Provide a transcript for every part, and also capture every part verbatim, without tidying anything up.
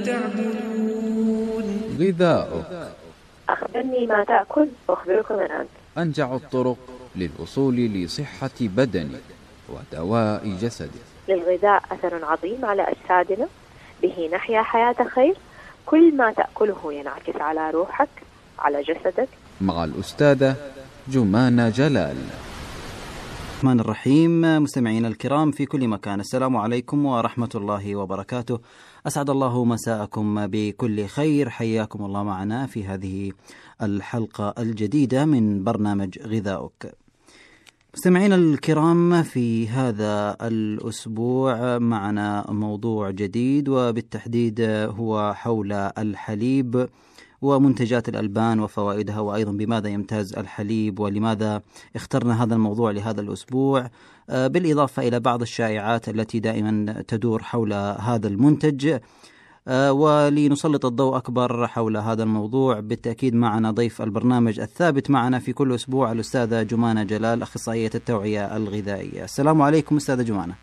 تعبدون. غذاؤك. أخبرني ما تأكل وأخبرك من أنت. أنجع الطرق للوصول لصحة بدنك ودواء جسدك. للغذاء أثر عظيم على أجسادنا، به نحيا حياة خير. كل ما تأكله ينعكس على روحك، على جسدك. مع الأستاذة جمانة جلال. الرحمن الرحيم. مستمعينا الكرام في كل مكان، السلام عليكم ورحمة الله وبركاته. أسعد الله مساءكم بكل خير. حياكم الله معنا في هذه الحلقة الجديدة من برنامج غذاؤك. مستمعينا الكرام، في هذا الأسبوع معنا موضوع جديد، وبالتحديد هو حول الحليب ومنتجات الألبان وفوائدها، وأيضا بماذا يمتاز الحليب ولماذا اخترنا هذا الموضوع لهذا الأسبوع، بالإضافة إلى بعض الشائعات التي دائما تدور حول هذا المنتج. ولنسلط الضوء أكبر حول هذا الموضوع بالتأكيد معنا ضيف البرنامج الثابت معنا في كل أسبوع، الأستاذة جمانة جلال، أخصائية التوعية الغذائية. السلام عليكم أستاذة جمانة.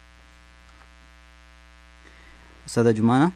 أستاذة جمانة،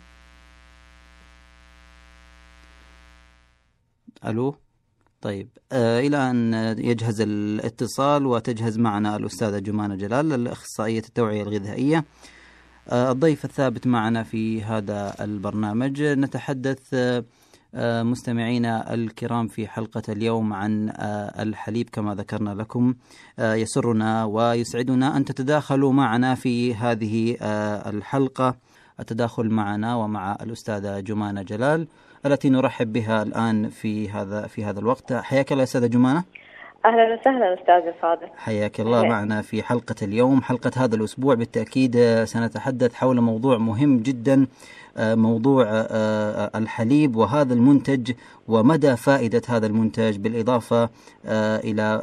ألو. طيب، آه إلى أن يجهز الاتصال وتجهز معنا الأستاذة جمانة جلال، الأخصائية التوعية الغذائية، آه الضيف الثابت معنا في هذا البرنامج. نتحدث آه مستمعينا الكرام في حلقة اليوم عن آه الحليب كما ذكرنا لكم. آه يسرنا ويسعدنا أن تتداخلوا معنا في هذه آه الحلقة، التداخل معنا ومع الأستاذة جمانة جلال التي نرحب بها الآن في هذا في هذا الوقت. حياك الله أستاذة جمانة. أهلا وسهلا أستاذ فاضل. حياك الله معنا في حلقة اليوم، حلقة هذا الأسبوع. بالتأكيد سنتحدث حول موضوع مهم جدا، موضوع الحليب وهذا المنتج ومدى فائدة هذا المنتج، بالإضافة إلى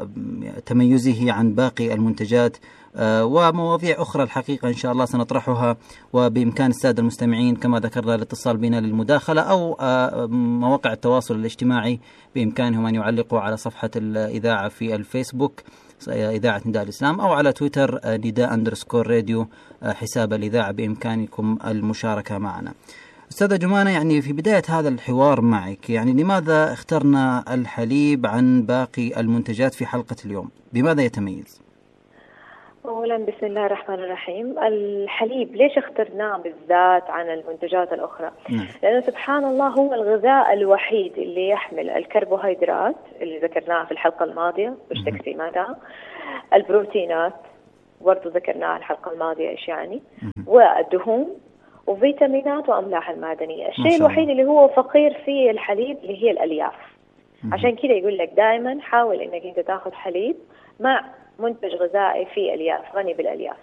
تميزه عن باقي المنتجات، ومواضيع أخرى الحقيقة إن شاء الله سنطرحها. وبإمكان السادة المستمعين كما ذكرنا الاتصال بنا للمداخلة، أو مواقع التواصل الاجتماعي بإمكانهم أن يعلقوا على صفحة الإذاعة في الفيسبوك إذاعة نداء الإسلام، أو على تويتر نداء أندرسكور راديو حساب الإذاعة، بإمكانكم المشاركة معنا. أستاذة جمانة، يعني في بداية هذا الحوار معك، يعني لماذا اخترنا الحليب عن باقي المنتجات في حلقة اليوم؟ بماذا يتميز؟ أولا بسم الله الرحمن الرحيم. الحليب ليش اخترناه بالذات عن المنتجات الأخرى؟ نعم. لأنه سبحان الله هو الغذاء الوحيد اللي يحمل الكربوهيدرات اللي ذكرناها في الحلقة الماضية وش تقسيماتها، البروتينات برضو ذكرناها الحلقة الماضية إيش يعني، والدهون وفيتامينات وأملاح المعدنية. الشيء الوحيد اللي هو فقير فيه الحليب اللي هي الألياف. عشان كده يقول لك دائما حاول إنك أنت تأخذ حليب مع منتج غذائي فيه ألياف، غني بالألياف.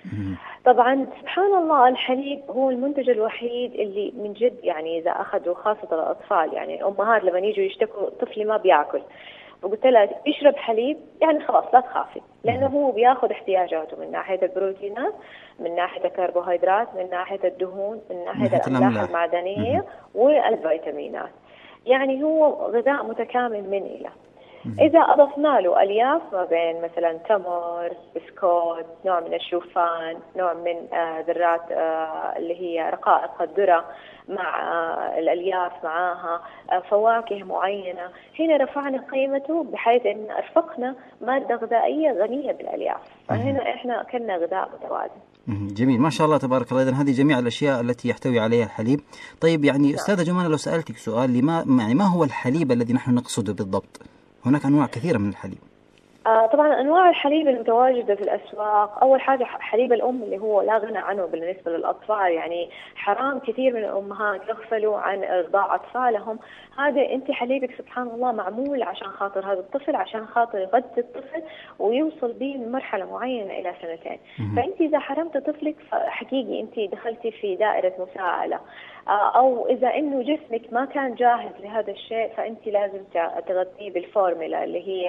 طبعا سبحان الله الحليب هو المنتج الوحيد اللي من جد يعني إذا أخذوا خاصة الأطفال، يعني الأمهات لما يجوا يشتكوا طفلي ما بيأكل وقلت لها يشرب حليب، يعني خلاص لا تخافي، لأنه هو بياخذ احتياجاته من ناحية البروتينات، من ناحية الكربوهيدرات، من ناحية الدهون، من ناحية الأملاح المعدنية والفيتامينات. يعني هو غذاء متكامل من إلى. إذا أضفنا له ألياف ما بين مثلا تمر، بسكوت، نوع من الشوفان، نوع من آه ذرات آه اللي هي رقائق الذرة، مع آه الألياف معاها آه فواكه معينة، هنا رفعنا قيمته بحيث أن أرفقنا مادة غذائية غنية بالألياف، فهنا إحنا أكلنا غذاء متوازن. جميل، ما شاء الله تبارك الله. إذن هذه جميع الأشياء التي يحتوي عليها الحليب. طيب يعني نعم. أستاذة جمانة، لو سألتك سؤال، لما يعني ما هو الحليب الذي نحن نقصده بالضبط؟ هناك أنواع كثيرة من الحليب. آه طبعا أنواع الحليب المتواجدة في الأسواق، أول حاجة حليب الأم اللي هو لا غنى عنه بالنسبة للأطفال، يعني حرام كثير من الأمهات يغفلوا عن إرضاع أطفالهم. هذا أنت حليبك سبحان الله معمول عشان خاطر هذا الطفل، عشان خاطر يغذي الطفل ويوصل به من مرحلة معينة إلى سنتين. فأنت إذا حرمت طفلك فحقيقي أنت دخلتي في دائرة مساءلة، أو إذا إنه جسمك ما كان جاهز لهذا الشيء فأنت لازم تغذيه بالفورمولا اللي هي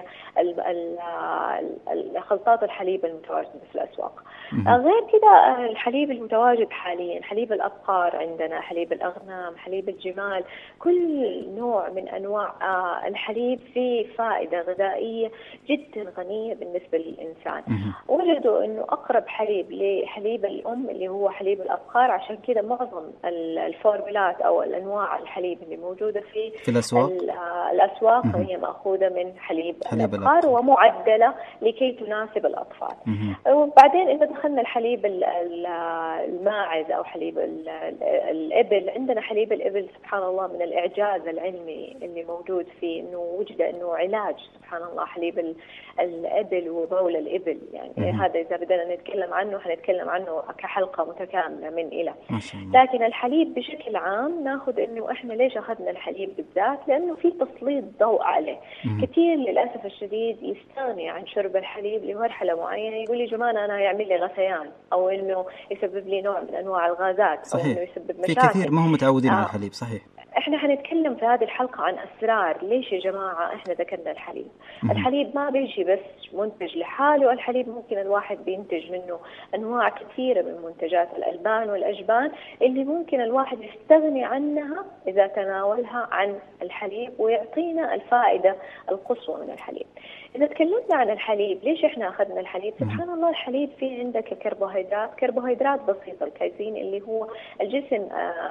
الخلطات الحليب المتواجدة في الأسواق. غير كده الحليب المتواجد حاليا حليب الأبقار عندنا، حليب الأغنام، حليب الجمال، كل نوع من أنواع الحليب فيه فائدة غذائية جدا غنية بالنسبة للإنسان. وجدوا إنه أقرب حليب لحليب الأم اللي هو حليب الأبقار، عشان كده معظم الفورمولات أو الأنواع الحليب اللي موجودة في, في الأسواق, الأسواق وهي مأخوذة من حليب, حليب الأبقار ومعدلة لكي تناسب الأطفال. وبعدين إذا دخلنا الحليب الماعز أو حليب الإبل, عندنا حليب الإبل سبحان الله من الإعجاز العلمي اللي موجود فيه إنه وجد إنه علاج سبحان الله حليب الإبل وبول الإبل. يعني مم. هذا إذا بدنا نتكلم عنه حنتكلم عنه كحلقة متكاملة من إلى. لكن الحليب بشكل عام ناخذ إنه إحنا ليش أخذنا الحليب بالذات؟ لأنه في تسليط ضوء عليه. مم. كثير للأسف الشديد يستغني عن شرب الحليب لمرحلة معينة, يقول لي جمان أنا يعمل لي غثيان أو إنه يسبب لي نوع من أنواع الغازات, صحيح. أو إنه يسبب مشاكل. في كثير ما هم متعودين آه. على الحليب. صحيح. احنا حنتكلم في هذه الحلقة عن أسرار ليش يا جماعة احنا ذكرنا الحليب. مم. الحليب ما بيجي بس منتج لحاله, الحليب ممكن الواحد بينتج منه أنواع كثيرة من منتجات الألبان والأجبان اللي ممكن الواحد يستغني عنها إذا تناولها عن الحليب ويعطينا الفائدة القصوى من الحليب. إذا تكلمنا عن الحليب, ليش إحنا أخذنا الحليب؟ سبحان الله الحليب فيه عندك كربوهيدرات, كربوهيدرات بسيطة, الكايزين اللي هو الجسم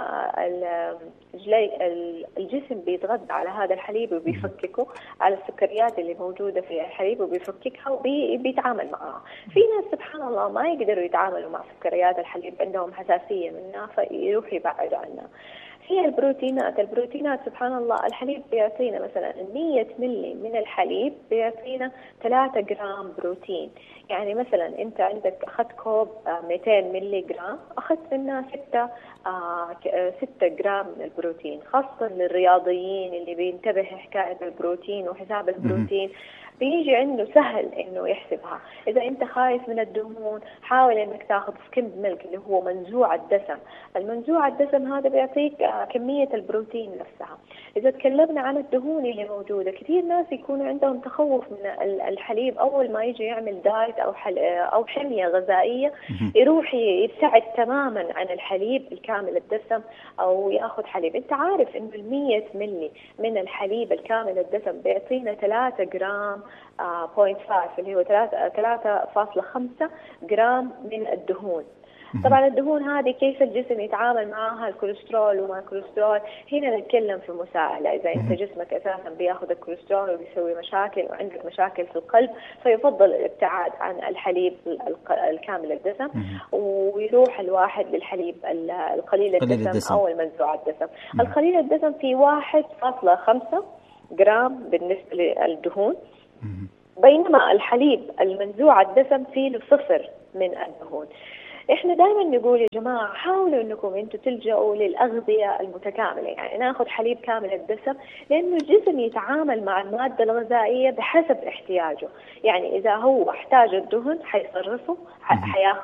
الجسم بيتغذى على هذا الحليب وبيفككه على السكريات اللي موجودة في الحليب وبيفككها وبيتعامل معها. في ناس سبحان الله ما يقدروا يتعاملوا مع سكريات الحليب, عندهم حساسية منها فيروحوا يبعدوا عنها. هي البروتينات, البروتينات سبحان الله الحليب بيعطينا مثلا مية ملي من الحليب بيعطينا ثلاثة جرام بروتين. يعني مثلا انت عندك اخذت كوب مئتين ملي جرام, اخذت منها ستة ستة جرام من البروتين. خاصة للرياضيين اللي بينتبه حكاية البروتين وحساب البروتين بيجي عنده سهل انه يحسبها. اذا انت خايف من الدهون حاول انك تاخذ سكيمد ميلك اللي هو منزوع الدسم. المنزوع الدسم هذا بيعطيك كمية البروتين نفسها. اذا تكلمنا عن الدهون اللي موجودة, كثير ناس يكونوا عندهم تخوف من الحليب اول ما يجي يعمل دايت او حل او حمية غذائية, يروح يبتعد تماما عن الحليب الكامل الدسم او ياخذ حليب. انت عارف انه المية ملي من الحليب الكامل الدسم بيعطينا ثلاثة جرام بوينت خمسة اللي هو ثلاثة فاصلة خمسة جرام من الدهون. طبعا الدهون هذه كيف الجسم يتعامل معها, الكوليسترول وما الكوليسترول, هنا نتكلم في مساءلة. إذا أنت جسمك أساسا بياخذ الكوليسترول وبيسوي مشاكل وعندك مشاكل في القلب, فيفضل الابتعاد عن الحليب الكامل الدسم ويروح الواحد للحليب القليل الدسم, الدسم أو المنزوع الدسم. القليل الدسم فيه واحد فاصلة خمسة جرام بالنسبة للدهون, بينما الحليب المنزوع الدسم فيه صفر من الدهون. احنا دائما نقول يا جماعة حاولوا انكم انتم تلجأوا للأغذية المتكاملة, يعني ناخذ حليب كامل الدسم لانه الجسم يتعامل مع المادة الغذائية بحسب احتياجه. يعني اذا هو احتاج الدهن حيصرفه, حياخذ